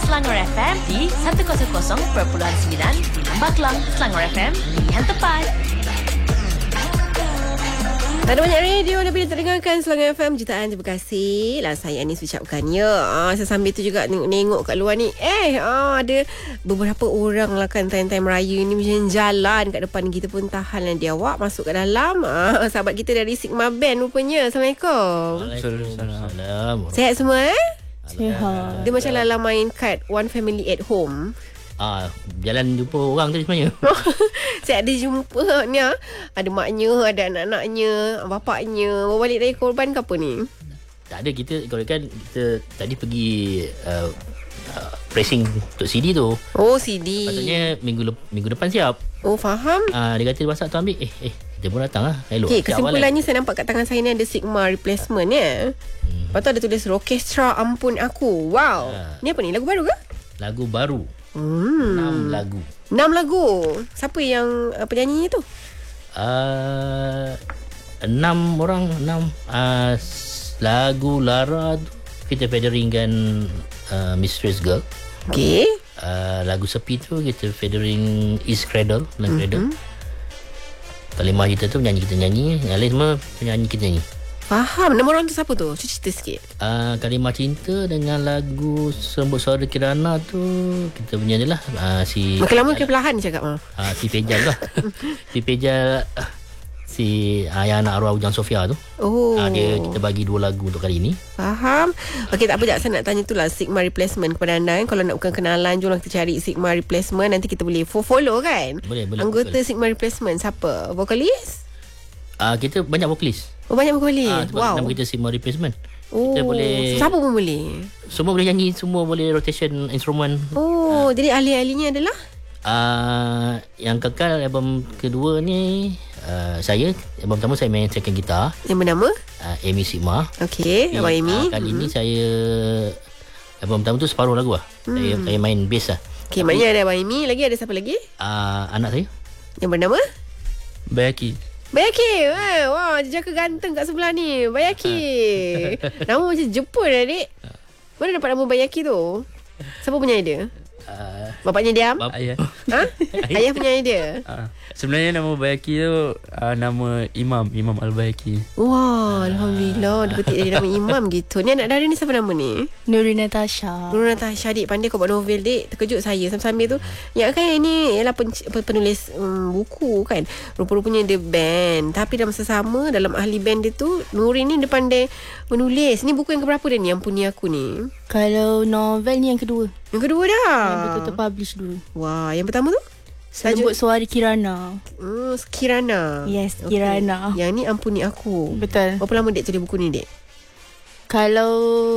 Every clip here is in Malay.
Selangor FM di 100.9 di Lembah Kelang. Selangor FM, pilihan tepat. Ada banyak radio Anda boleh terdengarkan Selangor FM jutaan. Terima kasih lah saya Anis ucapkannya. Saya sambil tu juga tengok kat luar ni. Ada beberapa orang lah kan time-time raya ni macam jalan kat depan kita pun tahan lah dia. Awak masuk kat dalam. Sahabat kita dari Sigma Band rupanya. Assalamualaikum. Waalaikumsalam. Sihat semua Sihat. Dia macam dalam main kad One Family at Home. Jalan jumpa orang tadi sebenarnya. Saya ada jumpa ni. Ada maknya, ada anak-anaknya, bapaknya. Bawa balik dari korban ke apa ni? Tak ada, kita kita tadi pergi pressing untuk CD tu. Oh, CD. Patutnya minggu depan siap. Oh, faham. Dia kata WhatsApp tu ambil. Kita pun datang lah. Okay, kesimpulannya saya nampak kat tangan saya ni ada Sigma replacement ya. Lepas tu ada tulis Orkestra Ampun Aku. Wow. Ni apa ni? Lagu baru ke? Lagu baru. 6 lagu. 6 lagu. Siapa yang penyanyi tu? 6 orang. 6 lagu Lara tu kita featuringkan Mistress Girl. Okay. Lagu Sepi tu kita featuring East Cradle dan Cradle. Kalimah kita tu penyanyi kita nyanyi. Yang lain semua penyanyi kita nyanyi. Faham. Nama orang tu siapa tu? Cerita sikit. Kalimah Cinta dengan lagu Sembut Suara Kirana tu kita punya je lah. Makin lama makin perlahan cakap si Pejal lah. Si Pejal si yang anak arwah Ujang Sofia tu. Kita bagi 2 lagu untuk kali ni. Faham. Okey, tak apa, Jad, saya nak tanya tu lah Sigma replacement kepada anda kan. Kalau nak bukan kenalan, jom kita cari Sigma replacement. Nanti kita boleh follow kan. Boleh. Anggota betul. Sigma replacement siapa? Vokalis? Kita banyak vokalis. Oh, banyak vokalis. Wow. Nama kita Sigma Replacement. Kita Oh, boleh, siapa pun boleh. semua boleh nyanyi, semua boleh rotation instrumen. Oh, jadi ahli-ahlinya adalah Yang kekal album kedua ni saya. Album pertama saya main second guitar, yang bernama? Amy Sigma. Okey, Abang Amy. Kali ni saya album pertama tu separuh lagu lah. Saya main bass lah. Okey, maknanya ada Abang Amy. Lagi ada siapa lagi? Anak saya Yang bernama? Bayaki. Bayaki. Wah, jejaka ganteng kat sebelah ni. Bayaki. Nama macam Jepun adik. Mana dapat nama Bayaki tu? Siapa punya idea? Bapaknya diam? Ayah. Ayah punya idea? Sebenarnya nama Bayaki tu nama Imam Al-Bayaki. Wah, Alhamdulillah. Dia petik dari nama Imam gitu. Ni anak dara ni siapa nama ni? Nuri Natasha. Nurul Natasha. Dik, pandai kau buat novel, dik. Terkejut saya sambil-sambil tu. Ya kan, ini ialah penulis buku kan. Rupa-rupanya dia band. Tapi dalam masa sama, dalam ahli band dia tu, Nuri ni dia pandai menulis. Ni buku yang keberapa dia ni, Ampuni Aku ni? Kalau novel ni yang kedua. Yang kedua dah. Yang betul publish dulu. Wah, yang pertama tu? Sembut Suara Kirana. Kirana. Yes, Kirana. Yang ni Ampuni Aku. Betul. Berapa lama dek tulis buku ni, dek? Kalau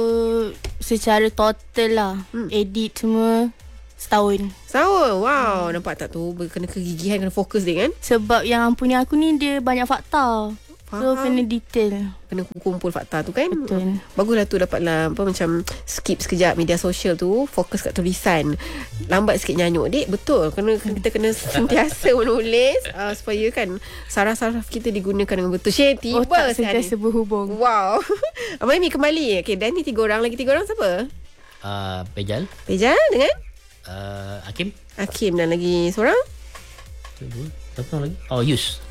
secara total lah, edit semua setahun. Wow, nampak tak tu? Kena kegigihan, kena fokus, dek kan? Sebab yang Ampuni Aku ni dia banyak fakta. So Faham. kena detail. Kena kumpul fakta tu kan. Betul. Baguslah tu dapatlah macam skip sekejap media sosial tu, fokus kat tulisan. Lambat sikit nyanyuk, dek. Betul. Kita kena sentiasa menulis supaya kan saraf-saraf kita digunakan dengan betul. Tiba Otak sekali. sentiasa berhubung. Wow. Abang Amy kembali. Okey, dan ni 3 orang lagi. 3 orang siapa? Pejal, Pejal dengan Hakim. Hakim, dan lagi seorang Siapa lagi? Yus.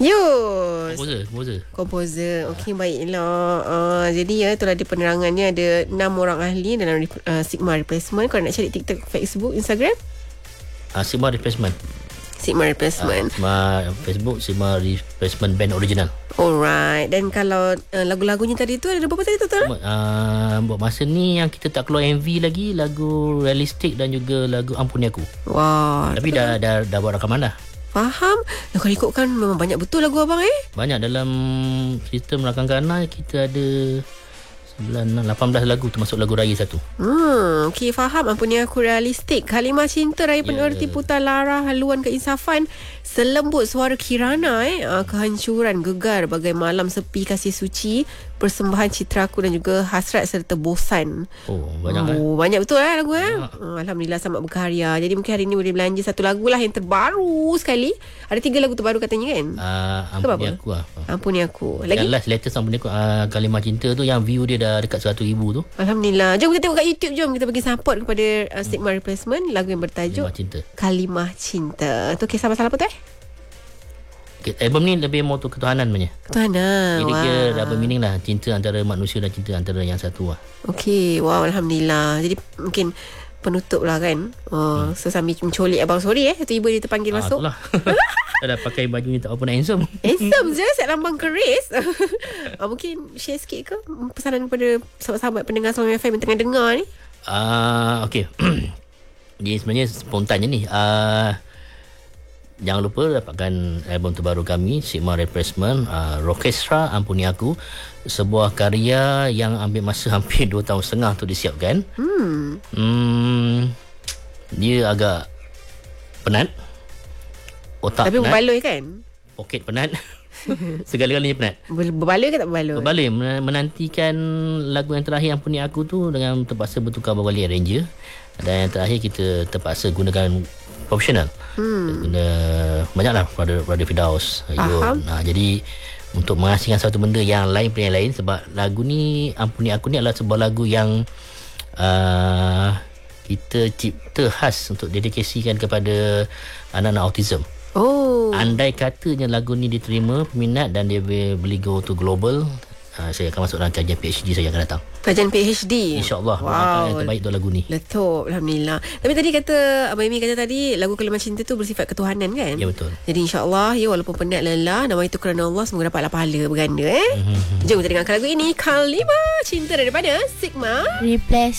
Komposer. Okey, baiklah. Jadi itulah dia penerangannya. Ada 6 orang ahli dalam Sigma Replacement. Kalau nak cari TikTok, Facebook, Instagram, Sigma Replacement. Sigma Replacement. Sigma Facebook, Sigma Replacement Band Original. Alright. Dan kalau lagu-lagunya tadi tu ada berapa tadi total? Buat masa ni yang kita tak keluar MV lagi, lagu Realistik dan juga lagu Ampuni Aku. Wah. Tapi dah buat rakaman dah. Faham. Kalau ikutkan memang banyak betul lagu abang Banyak dalam sistem rakam Ghana kita ada 18 lagu termasuk lagu raya satu. Okey, faham. Ampuni Aku, Realistik, Kalimah Cinta, Raya Penerti, Putar Lara, Haluan Keinsafan, Selembut Suara Kirana, Kehancuran, Gegar, Bagai Malam Sepi, Kasih Suci, persembahan citra aku dan juga hasrat serta bosan. Banyak betul lagu Alhamdulillah sangat berkarya. Jadi mungkin hari ni boleh belanja satu lagu lah yang terbaru sekali. Ada 3 lagu terbaru katanya kan. Ampuni aku lah. Ampuni aku. Lagi yang last latest Ampuni aku, Kalimah Cinta tu yang view dia dah dekat 100,000 tu. Alhamdulillah. Jom kita tengok kat YouTube. Jom kita bagi support kepada Stigma Replacement. Lagu yang bertajuk Kalimah Cinta. Tu kisah pasal apa tu Album ni lebih mau tu ketuhanan punya. Ketuhanan. Jadi dia double meaning lah. Cinta antara manusia dan cinta antara yang satu lah. Okey. Wow, Alhamdulillah. Jadi mungkin penutup lah kan. So sambil mencolik abang sorry tiba-tiba dia terpanggil masuk. Itulah. Dah pakai baju ni tak apa nak handsome. Handsome je. Set lambang keris. Mungkin share sikit ke pesanan kepada sahabat-sahabat pendengar Song FM yang tengah dengar ni. Okay. Jadi sebenarnya spontan je ni. Jangan lupa dapatkan album terbaru kami, Sigma Replacement, Rockestra Ampuni Aku. Sebuah karya yang ambil masa hampir 2 tahun setengah untuk disiapkan. Dia agak penat. Otak tapi penat. berbaloi kan? Poket penat. Segala-galanya penat. Berbaloi ke tak berbaloi? Berbaloi. Menantikan lagu yang terakhir Ampuni Aku tu dengan terpaksa bertukar beberapa arranger. Dan yang terakhir kita terpaksa gunakan profesional. Guna banyaklah Brother Firdaus. Jadi untuk menghasilkan satu benda yang lain pada yang lain, sebab lagu ni Ampuni Aku ni adalah sebuah lagu yang kita cipta khas untuk dedikasikan kepada anak-anak autism. Andai katanya lagu ni diterima peminat dan dia boleh go to global, saya akan masuk dalam kajian PhD saya akan datang. Kajian PhD? InsyaAllah. Yang terbaik untuk lagu ni. Letup. Alhamdulillah. Tapi tadi kata Abang Amy kata tadi lagu Kalimah Cinta tu bersifat ketuhanan kan? Ya, betul. Jadi insyaAllah walaupun penat lelah, nama itu kerana Allah, semoga dapatlah pahala berganda. Jom kita dengarkan lagu ini, Kalimah Cinta daripada Sigma Replace.